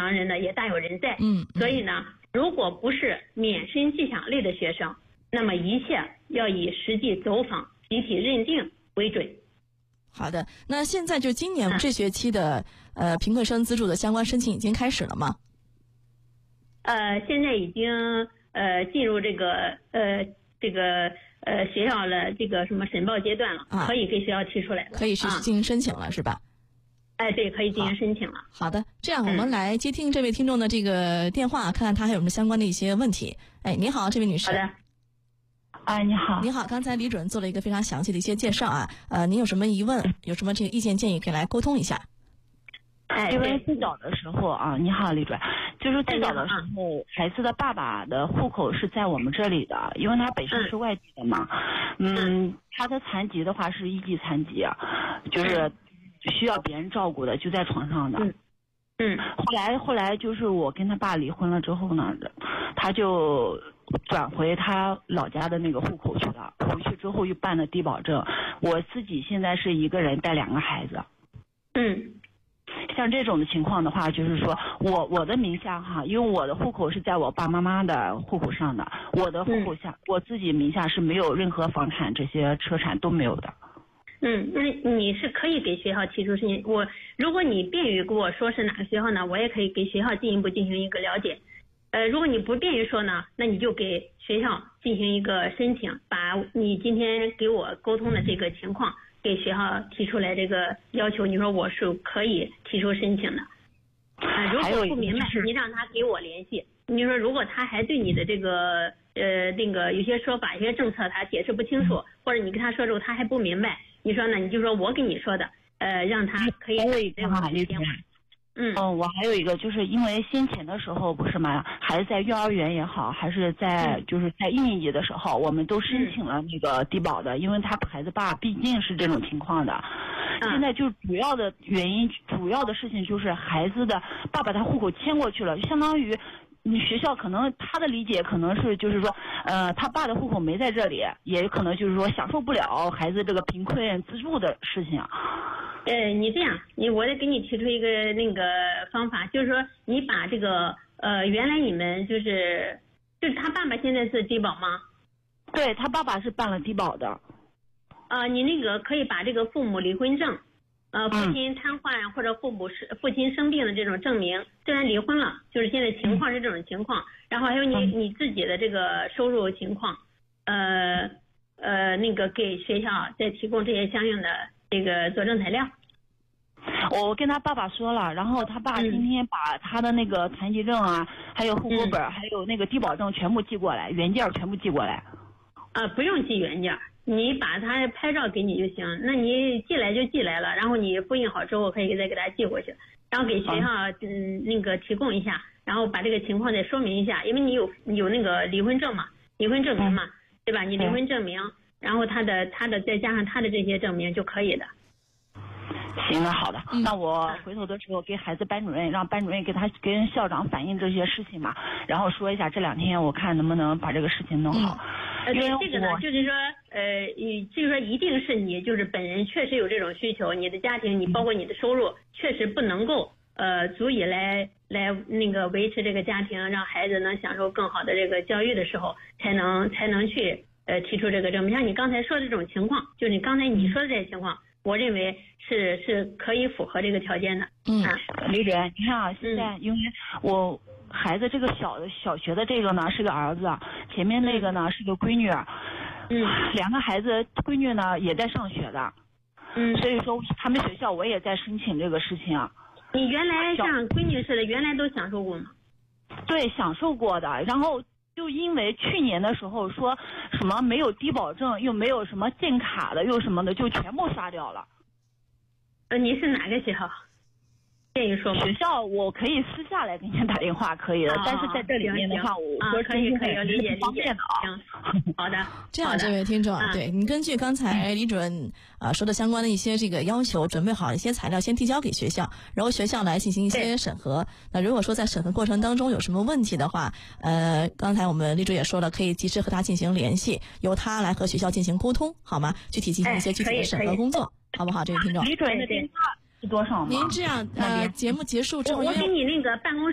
常人呢也大有人在。 所以呢，如果不是免申迹象类的学生，那么一切要以实际走访、集体认定为准。 好的，那现在就今年这学期的贫困生资助的相关申请已经开始了吗？ 现在已经进入这个学校的这个什么申报阶段了，可以给学校提出来了， 可以是进行申请了，是吧？ 对，可以进行申请了。 好的，这样我们来接听这位听众的这个电话，看看他还有什么相关的一些问题。你好，这位女士。 好的。 你好。 你好，刚才李主任做了一个非常详细的一些介绍啊，您有什么疑问，有什么这个意见建议可以来沟通一下。 因为最早的时候你好，李主任，就是最早的时候，孩子的爸爸的户口是在我们这里的，因为他本身是外地的嘛，他的残疾的话是1级残疾，就是需要别人照顾的，就在床上的。后来就是我跟他爸离婚了之后呢，他就转回他老家的那个户口去了，回去之后又办了低保证。我自己现在是一个人带2个孩子。像这种的情况的话，就是说我的名下因为我的户口是在我爸妈妈的户口上的，我的户口下我自己名下是没有任何房产，这些车产都没有的。 那你是可以给学校提出申请，如果你便于跟我说是哪个学校呢，我也可以给学校进一步进行一个了解。如果你不便于说呢，那你就给学校进行一个申请，把你今天给我沟通的这个情况给学校提出来这个要求，你说我是可以提出申请的。如果不明白，你让他给我联系。你说如果他还对你的这个那个有些说法、有些政策他解释不清楚，或者你跟他说之后他还不明白，你说呢？你就说我跟你说的，让他可以给我联系。 我还有一个，就是因为先前的时候不是嘛，孩子在幼儿园也好，还是在就是在1年级的时候，我们都申请了那个低保的，因为他孩子爸毕竟是这种情况的。现在就主要的原因，主要的事情就是孩子的爸爸他户口迁过去了，相当于你学校可能他的理解可能是就是说，他爸的户口没在这里，也可能就是说享受不了孩子这个贫困资助的事情。 你这样，我得给你提出一个那个方法，就是说你把这个原来你们就是他爸爸现在是低保吗？ 对，他爸爸是办了低保的。 你那个可以把这个父母离婚证，父亲瘫痪或者父亲生病的这种证明，虽然离婚了，就是现在情况是这种情况，然后还有你自己的这个收入情况，那个给学校再提供这些相应的这个佐证材料。 我跟他爸爸说了，然后他爸今天把他的那个残疾证还有户口本，还有那个低保证全部寄过来，原件全部寄过来。 不用寄原件，你把他拍照给你就行。那你寄来就寄来了，然后你复印好之后可以再给他寄过去，然后给学校那个提供一下，然后把这个情况再说明一下，因为你有那个离婚证嘛，离婚证明嘛，对吧？你离婚证明，然后他的再加上他的这些证明就可以的。 行了，好的，那我回头的时候给孩子班主任，让班主任跟校长反映这些事情嘛，然后说一下这2天我看能不能把这个事情弄好。 对，这个呢，就是说，就是说一定是你就是本人确实有这种需求，你的家庭，你包括你的收入确实不能够足以来那个维持这个家庭，让孩子能享受更好的这个教育的时候，才能去提出这个证明。像你刚才说的这种情况，就是你刚才你说的这些情况，我认为是可以符合这个条件的。 李主任，你看现在因为我孩子这个小学的这个呢是个儿子，前面那个呢是个闺女，2个孩子，闺女呢也在上学的，所以说他们学校我也在申请这个事情。 你原来像闺女似的，原来都享受过吗？ 对，享受过的，然后就因为去年的时候说什么没有低保证，又没有什么建卡的，又什么的，就全部刷掉了。 你是哪个学校？建议说吗？ 学校我可以私下来给您打电话，可以的，但是在这里面的话，我说可以理解方便的好的， 这样，这位听众对你根据刚才李主任说的相关的一些这个要求，准备好一些材料，先提交给学校，然后学校来进行一些审核。那如果说在审核过程当中有什么问题的话，刚才我们李主任也说了，可以及时和他进行联系，由他来和学校进行沟通，好吗？具体进行一些具体的审核工作，好不好？这位听众， 李主任的电话是多少吗？ 您这样节目结束之后， 我给你那个办公室